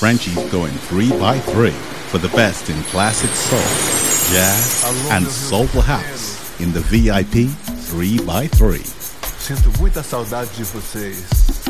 Frenchie's going 3 by 3 for the best in classic soul, jazz, and soulful house in the VIP 3 by 3. Sinto muita saudade de vocês.